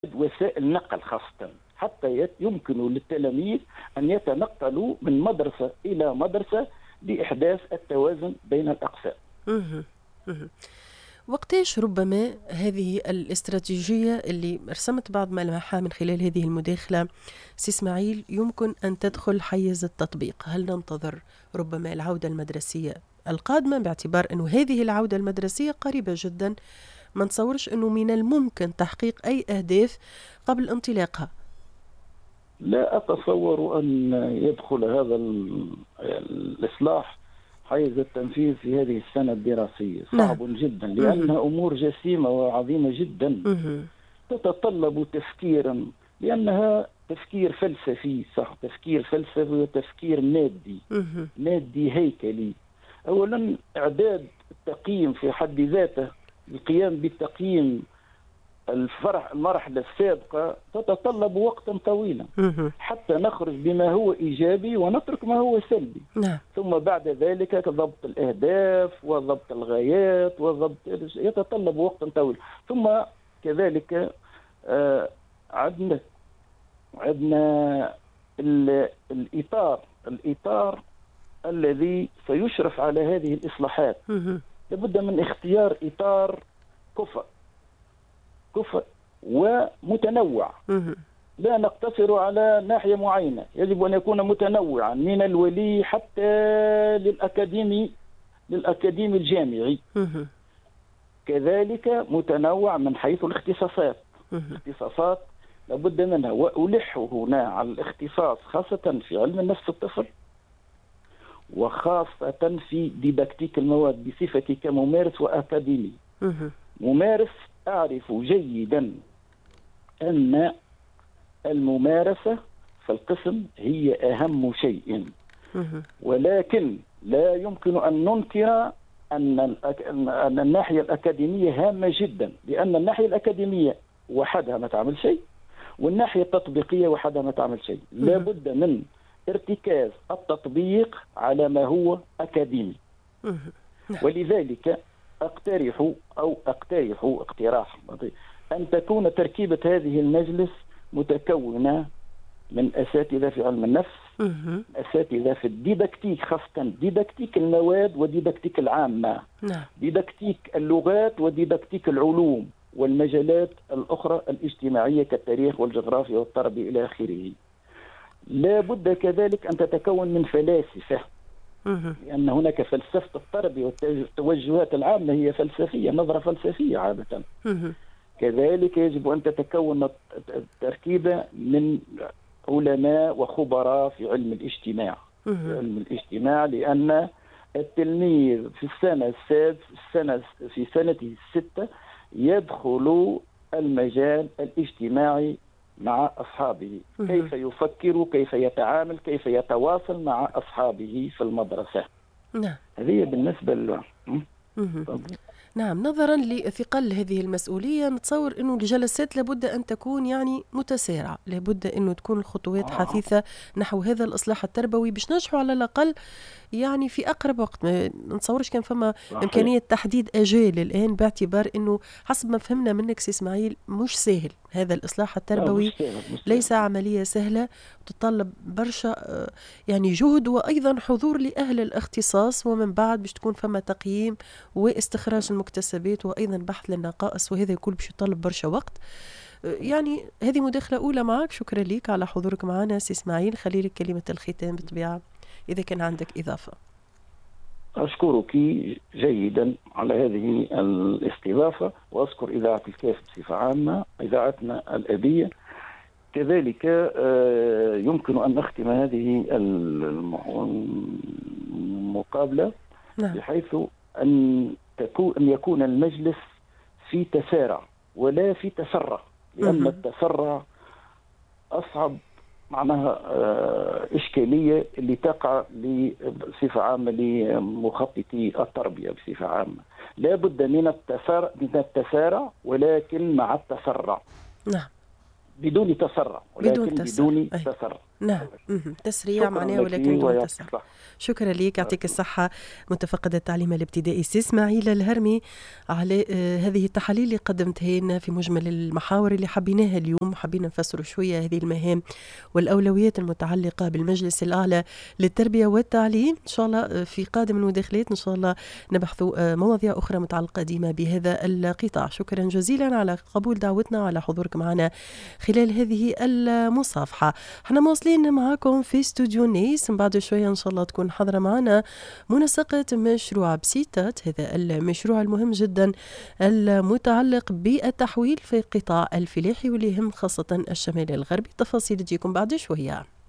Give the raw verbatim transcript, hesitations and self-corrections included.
وسائل نقل خاصة حتى يمكن للتلاميذ أن يتنقلوا من مدرسة إلى مدرسة لإحداث التوازن بين الأقسام. مه. مه. وقتاش ربما هذه الاستراتيجية اللي رسمت بعض ملامحها من خلال هذه المداخلة سي إسماعيل يمكن أن تدخل حيز التطبيق؟ هل ننتظر ربما العودة المدرسية القادمة باعتبار أنه هذه العودة المدرسية قريبة جدا، ما نتصورش أنه من الممكن تحقيق أي أهداف قبل انطلاقها؟ لا أتصور أن يدخل هذا الإصلاح حيز التنفيذ في هذه السنة الدراسية. صعب نعم. جدا لأنها أمور جسيمة وعظيمة جدا مه. تتطلب تفكيرا، لأنها تفكير فلسفي، صح، تفكير فلسفي وتفكير مادي مه. مادي هيكلي. أولا إعداد التقييم في حد ذاته، القيام بالتقييم الفرح المرحلة السابقة تتطلب وقتا طويلا حتى نخرج بما هو إيجابي ونترك ما هو سلبي. نعم. ثم بعد ذلك ضبط الأهداف وضبط الغايات وضبط يتطلب وقتا طويلا. ثم كذلك آه عندنا عندنا الإطار الإطار الذي سيشرف على هذه الإصلاحات. لابد من اختيار إطار كفء كفء ومتنوع. لا نقتصر على ناحية معينة، يجب أن يكون متنوعا من الولي حتى للأكاديمي للأكاديمي الجامعي. كذلك متنوع من حيث الاختصاصات. الاختصاصات لابد منها، وألح هنا على الاختصاص خاصة في علم النفس الطفل وخاصة في ديداكتيك المواد بصفتي كممارس وأكاديمي. ممارس أعرف جيدا أن الممارسة في القسم هي أهم شيء، ولكن لا يمكن أن ننكر أن أن الناحية الأكاديمية هامة جدا، لأن الناحية الأكاديمية وحدها ما تعمل شيء والناحية التطبيقية وحدها ما تعمل شيء. لا بد من ارتكاز التطبيق على ما هو أكاديمي. ولذلك أقترح أو أقترح اقتراح أن تكون تركيبة هذه المجلس متكونة من أساتذة في علم النفس، أساتذة في الديداكتيك خاصة ديداكتيك المواد وديداكتيك العامة، ديداكتيك اللغات وديداكتيك العلوم والمجالات الأخرى الاجتماعية كالتاريخ والجغرافيا والتربية إلى آخره. لا بد كذلك أن تتكون من فلاسفة، لأن هناك فلسفة التربية والتوجهات العامة هي فلسفية، نظرة فلسفية عادة. كذلك يجب أن تتكون التركيبة من علماء وخبراء في علم الاجتماع. في علم الاجتماع لأن التلميذ في السنة السادسة السنة في سنته الستة يدخل المجال الاجتماعي مع أصحابه، كيف يفكر، كيف يتعامل، كيف يتواصل مع أصحابه في المدرسة. نعم. هذه بالنسبة له. نعم، نظرا لثقل هذه المسؤولية نتصور أنه الجلسات لابد أن تكون يعني متسارعة، لابد أنه تكون الخطوات حثيثة نحو هذا الإصلاح التربوي باش ننجحوا على الأقل يعني في أقرب وقت. ما نتصورش كان فما صحيح. إمكانية تحديد أجال الآن، باعتبار أنه حسب ما فهمنا منك سي إسماعيل مش سهل هذا الإصلاح التربوي. مش سهل. مش سهل. ليس عملية سهلة، تتطلب برشا يعني جهد وأيضا حضور لأهل الاختصاص، ومن بعد باش تكون فما تقييم واستخراج المكتسبات وأيضا بحث للنقائص، وهذا يكون باش يطلب برشا وقت. يعني هذه مداخلة أولى معك، شكرا لك على حضورك معنا سي إسماعيل. خلي لك كلمة الختام بالطبيعة إذا كان عندك إضافة. أشكرك جيدا على هذه الاستضافة، وأذكر إذاعة الكاف بصفة عامة، إذاعتنا الأبية. كذلك يمكن أن نختم هذه المقابلة نعم. بحيث أن تكون أن يكون المجلس في تسارع ولا في تسرع، لأن التسرع أصعب معناها إشكالية اللي تقع بصفة عامة لمخططي التربية بصفة عامة. لا بد من التسارع من التسارع ولكن مع التسرع. نعم. بدون تسرع ولكن بدون تسرع, بدون تسرع. نعم تسريع معناه ولكن دون تسرع. شكرا لك، يعطيك الصحة. متفقد التعليم الابتدائي سي اسماعيل الهرمي على آه هذه التحاليل اللي قدمتها لنا في مجمل المحاور اللي حبيناها اليوم. حبينا نفسروا شوية هذه المهام والأولويات المتعلقة بالمجلس الأعلى للتربية والتعليم. إن شاء الله في قادم المداخلات إن شاء الله نبحثوا آه مواضيع أخرى متعلقة ديما بهذا القطاع. شكرا جزيلا على قبول دعوتنا وعلى حضورك معنا خلال هذه المصافحة. احنا مواصلين معاكم في استوديو نيس. من بعد شوية إن شاء الله تكون حاضرة معنا منسقة مشروع بسيطات، هذا المشروع المهم جدا المتعلق بالتحويل في القطاع الفلاحي واللي يهم خاصة الشمال الغربي. التفاصيل تجيكم بعد شوية.